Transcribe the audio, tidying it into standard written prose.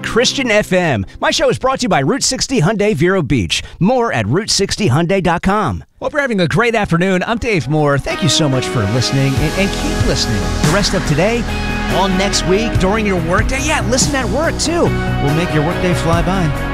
Christian FM. My show is brought to you by Route 60 Hyundai Vero Beach. More at Route60Hyundai.com. Hope you're having a great afternoon. I'm Dave Moore. Thank you so much for listening, and keep listening. The rest of today, all next week, during your workday. Yeah, listen at work, too. We'll make your workday fly by.